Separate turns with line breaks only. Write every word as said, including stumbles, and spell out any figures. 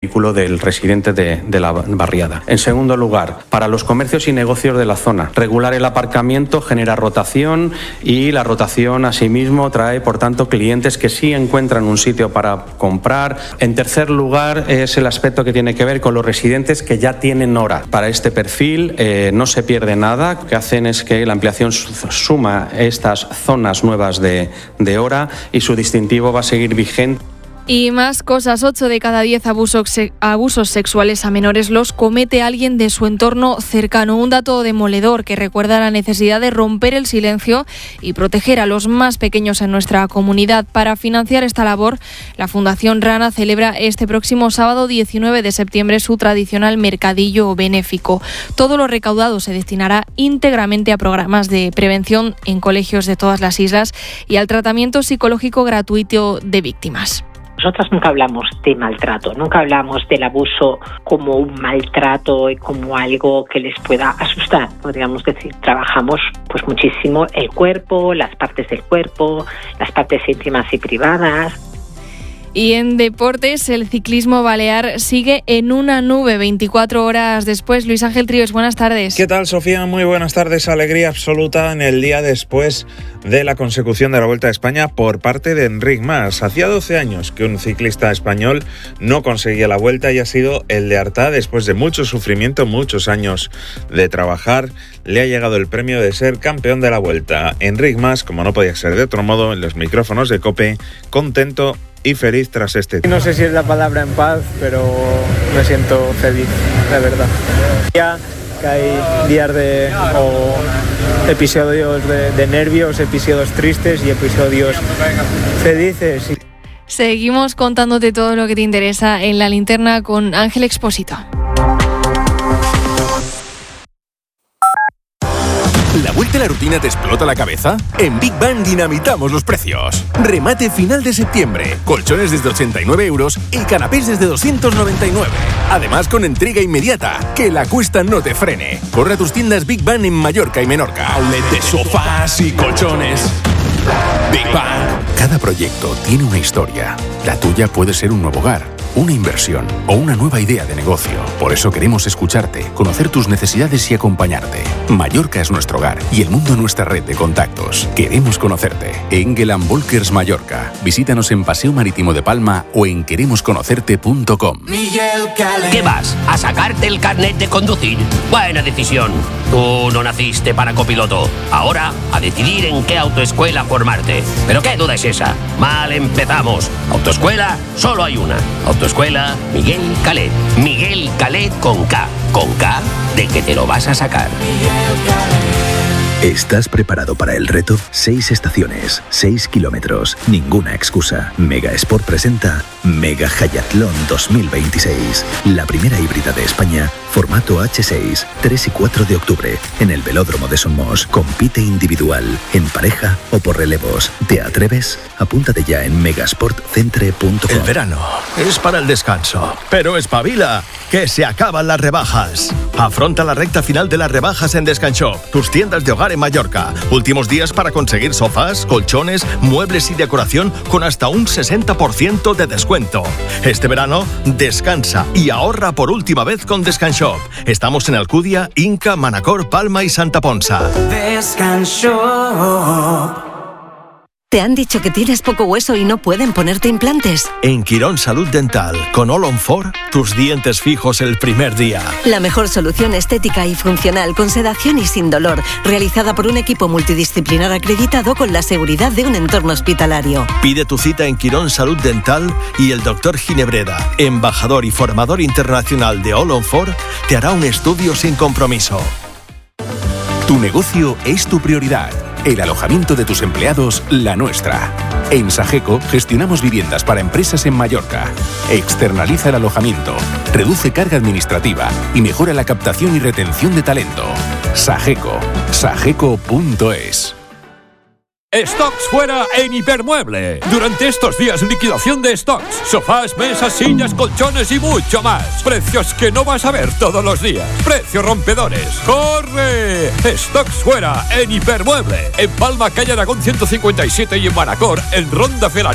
vehículo del residente de, de la barriada. En segundo lugar, para los comercios y negocios de la zona, regular el aparcamiento genera rotación y la rotación asimismo trae, por tanto, clientes que sí encuentran un sitio para comprar. En tercer lugar, es el aspecto que tiene que ver con los residentes que ya tienen hora. Para este perfil eh, no se pierde nada. Lo que hacen es que la ampliación suma estas zonas nuevas de, de hora y su distintivo va a seguir vigente.
Y más cosas, ocho de cada diez abusos, abusos sexuales a menores los comete alguien de su entorno cercano. Un dato demoledor que recuerda la necesidad de romper el silencio y proteger a los más pequeños en nuestra comunidad. Para financiar esta labor, la Fundación Rana celebra este próximo sábado diecinueve de septiembre su tradicional mercadillo benéfico. Todo lo recaudado se destinará íntegramente a programas de prevención en colegios de todas las islas y al tratamiento psicológico gratuito de víctimas.
Nosotras nunca hablamos de maltrato, nunca hablamos del abuso como un maltrato y como algo que les pueda asustar, podríamos decir. Trabajamos pues muchísimo el cuerpo, las partes del cuerpo, las partes íntimas y privadas.
Y en deportes, el ciclismo balear sigue en una nube veinticuatro horas después. Luis Ángel Tríos, buenas tardes.
¿Qué tal, Sofía? Muy buenas tardes. Alegría absoluta en el día después de la consecución de la Vuelta a España por parte de Enric Mas. Hacía doce años que un ciclista español no conseguía la Vuelta y ha sido el de Artà. Después de mucho sufrimiento, muchos años de trabajar, le ha llegado el premio de ser campeón de la Vuelta. Enric Mas, como no podía ser de otro modo, en los micrófonos de COPE, contento y feliz tras este.
No sé si es la palabra en paz, pero me siento feliz, la verdad. Ya que hay días de o episodios de, de nervios, episodios tristes y episodios felices.
Seguimos contándote todo lo que te interesa en La Linterna con Ángel Expósito.
¿La vuelta a la rutina te explota la cabeza? En Big Bang dinamitamos los precios. Remate final de septiembre. Colchones desde ochenta y nueve euros y canapés desde doscientos noventa y nueve. Además con entrega inmediata. Que la cuesta no te frene. Corre a tus tiendas Big Bang en Mallorca y Menorca. Outlet de sofás y colchones. Big Bang. Cada proyecto tiene una historia. La tuya puede ser un nuevo hogar, una inversión o una nueva idea de negocio. Por eso queremos escucharte, conocer tus necesidades y acompañarte. Mallorca es nuestro hogar y el mundo nuestra red de contactos. Queremos conocerte. Engel and Volkers Mallorca. Visítanos en Paseo Marítimo de Palma o en queremos conocerte punto com.
¿Qué vas? ¿A sacarte el carnet de conducir? Buena decisión. Tú no naciste para copiloto. Ahora, a decidir en qué autoescuela formarte. ¿Pero qué duda es esa? Mal empezamos. Autoescuela, solo hay una. Autoescuela Miguel Calet. Miguel Calet con K. Con K de que te lo vas a sacar.
¿Estás preparado para el reto? Seis estaciones, seis kilómetros, ninguna excusa. Mega Sport presenta Mega Hayatlón dos mil veintiséis. La primera híbrida de España, formato hache seis, tres y cuatro de octubre, en el Velódromo de Somos. Compite individual, en pareja o por relevos. ¿Te atreves? Apúntate ya en megasportcentre punto com.
El verano es para el descanso, pero espabila, que se acaban las rebajas. Afronta la recta final de las rebajas en Descanshop, tus tiendas de hogar en Mallorca. Últimos días para conseguir sofás, colchones, muebles y decoración con hasta un sesenta por ciento de descuento. Este verano, descansa y ahorra por última vez con Descanshop. Estamos en Alcudia, Inca, Manacor, Palma y Santa Ponsa.
Descanshop. ¿Te han dicho que tienes poco hueso y no pueden ponerte implantes?
En Quirón Salud Dental, con All on Four, tus dientes fijos el primer día.
La mejor solución estética y funcional con sedación y sin dolor, realizada por un equipo multidisciplinar acreditado con la seguridad de un entorno hospitalario.
Pide tu cita en Quirón Salud Dental y el doctor Ginebreda, embajador y formador internacional de All on Four, te hará un estudio sin compromiso.
Tu negocio es tu prioridad. El alojamiento de tus empleados, la nuestra. En Sageco gestionamos viviendas para empresas en Mallorca. Externaliza el alojamiento, reduce carga administrativa y mejora la captación y retención de talento. Sageco. Sageco punto es.
Stocks fuera en Hipermueble. Durante estos días, liquidación de stocks. Sofás, mesas, sillas, colchones y mucho más. Precios que no vas a ver todos los días. Precios rompedores. ¡Corre! Stocks fuera en Hipermueble. En Palma, calle Aragón ciento cincuenta y siete y en Manacor, en Ronda Felari.